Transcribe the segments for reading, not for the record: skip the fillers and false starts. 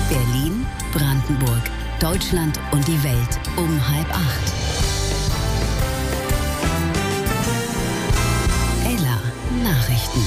Berlin, Brandenburg, Deutschland und die Welt um 7:30. Ella Nachrichten.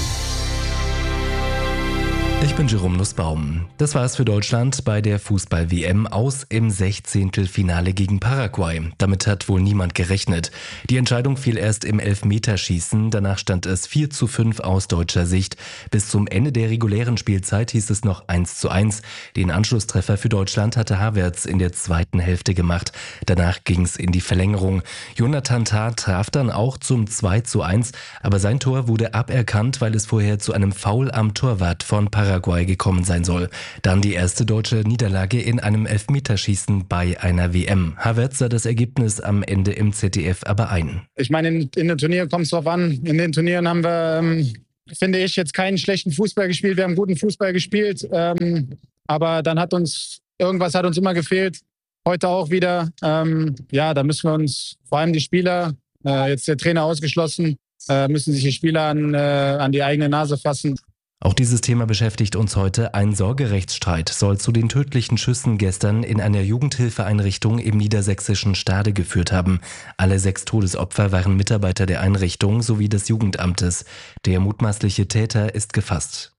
Ich bin Jerome Nussbaum. Das war es für Deutschland bei der Fußball-WM aus im 16. Finale gegen Paraguay. Damit hat wohl niemand gerechnet. Die Entscheidung fiel erst im Elfmeterschießen. Danach stand es 4:5 aus deutscher Sicht. Bis zum Ende der regulären Spielzeit hieß es noch 1:1. Den Anschlusstreffer für Deutschland hatte Havertz in der zweiten Hälfte gemacht. Danach ging es in die Verlängerung. Jonathan Tah traf dann auch zum 2:1, aber sein Tor wurde aberkannt, weil es vorher zu einem Foul am Torwart von Paraguay gekommen sein soll. Dann die erste deutsche Niederlage in einem Elfmeterschießen bei einer WM. Havertz sah das Ergebnis am Ende im ZDF aber ein. Ich meine, in den Turnieren kommt es drauf an. In den Turnieren haben wir, finde ich, jetzt keinen schlechten Fußball gespielt. Wir haben guten Fußball gespielt. Aber dann irgendwas hat uns immer gefehlt. Heute auch wieder. Da müssen wir uns, vor allem die Spieler, jetzt der Trainer ausgeschlossen, müssen sich die Spieler an die eigene Nase fassen. Auch dieses Thema beschäftigt uns heute. Ein Sorgerechtsstreit soll zu den tödlichen Schüssen gestern in einer Jugendhilfeeinrichtung im niedersächsischen Stade geführt haben. Alle 6 Todesopfer waren Mitarbeiter der Einrichtung sowie des Jugendamtes. Der mutmaßliche Täter ist gefasst.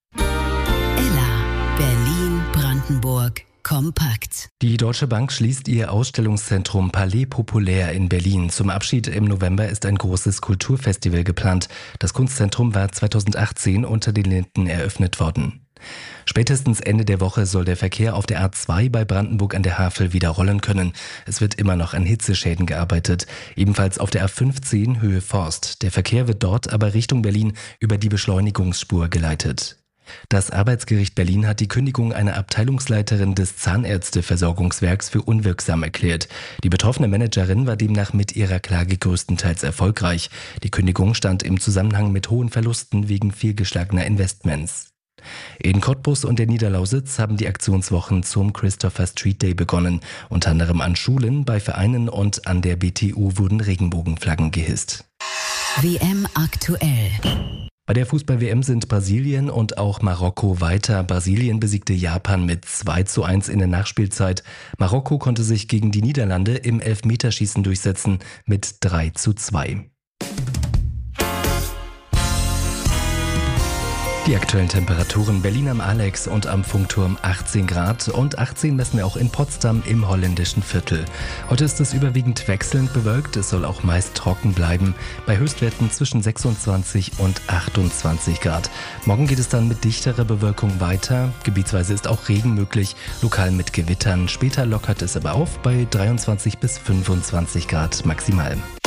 Ella, Berlin, Brandenburg. Kompakt. Die Deutsche Bank schließt ihr Ausstellungszentrum Palais Populaire in Berlin. Zum Abschied im November ist ein großes Kulturfestival geplant. Das Kunstzentrum war 2018 unter den Linden eröffnet worden. Spätestens Ende der Woche soll der Verkehr auf der A2 bei Brandenburg an der Havel wieder rollen können. Es wird immer noch an Hitzeschäden gearbeitet. Ebenfalls auf der A15 Höhe Forst. Der Verkehr wird dort aber Richtung Berlin über die Beschleunigungsspur geleitet. Das Arbeitsgericht Berlin hat die Kündigung einer Abteilungsleiterin des Zahnärzteversorgungswerks für unwirksam erklärt. Die betroffene Managerin war demnach mit ihrer Klage größtenteils erfolgreich. Die Kündigung stand im Zusammenhang mit hohen Verlusten wegen fehlgeschlagener Investments. In Cottbus und der Niederlausitz haben die Aktionswochen zum Christopher Street Day begonnen. Unter anderem an Schulen, bei Vereinen und an der BTU wurden Regenbogenflaggen gehisst. WM aktuell. Bei der Fußball-WM sind Brasilien und auch Marokko weiter. Brasilien besiegte Japan mit 2:1 in der Nachspielzeit. Marokko konnte sich gegen die Niederlande im Elfmeterschießen durchsetzen mit 3:2. Die aktuellen Temperaturen: Berlin am Alex und am Funkturm 18 Grad und 18 messen wir auch in Potsdam im holländischen Viertel. Heute ist es überwiegend wechselnd bewölkt, es soll auch meist trocken bleiben, bei Höchstwerten zwischen 26 und 28 Grad. Morgen geht es dann mit dichterer Bewölkung weiter, gebietsweise ist auch Regen möglich, lokal mit Gewittern. Später lockert es aber auf bei 23 bis 25 Grad maximal.